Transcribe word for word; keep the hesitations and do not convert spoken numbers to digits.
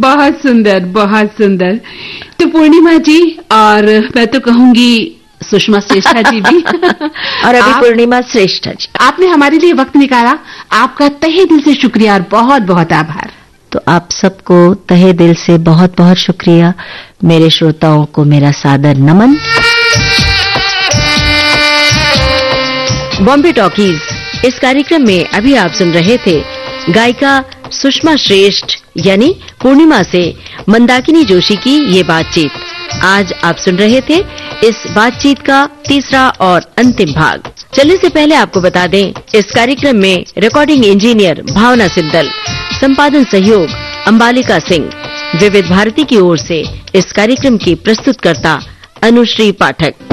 बहुत सुंदर, बहुत सुंदर। तो पूर्णिमा जी, और मैं तो कहूंगी सुषमा श्रेष्ठा जी भी और अभी पूर्णिमा श्रेष्ठा जी, आपने हमारे लिए वक्त निकाला, आपका तहे दिल से शुक्रिया और बहुत बहुत आभार। तो आप सबको तहे दिल से बहुत बहुत शुक्रिया। मेरे श्रोताओं को मेरा सादर नमन। बॉम्बे टॉकीज, इस कार्यक्रम में अभी आप सुन रहे थे गायिका सुषमा श्रेष्ठ यानी पूर्णिमा से मंदाकिनी जोशी की ये बातचीत। आज आप सुन रहे थे इस बातचीत का तीसरा और अंतिम भाग। चलने से पहले आपको बता दें, इस कार्यक्रम में रिकॉर्डिंग इंजीनियर भावना सिद्दल, संपादन सहयोग अंबालिका सिंह, विविध भारती की ओर से इस कार्यक्रम की प्रस्तुतकर्ता अनुश्री पाठक।